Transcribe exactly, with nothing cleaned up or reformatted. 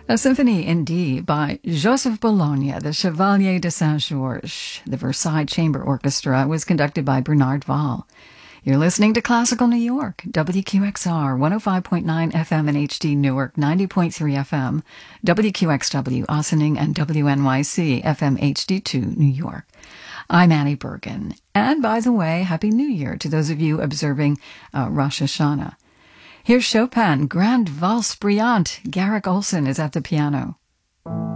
A symphony in D by Joseph Bologna, the Chevalier de Saint-Georges. The Versailles Chamber Orchestra was conducted by Bernard Valle. You're listening to Classical New York, W Q X R, one oh five point nine F M in H D Newark, ninety point three F M, W Q X W Ossining, and W N Y C F M H D two New York. I'm Annie Bergen. And by the way, Happy New Year to those of you observing uh, Rosh Hashanah. Here's Chopin, Grande Valse Brillante. Garrick Olson is at the piano.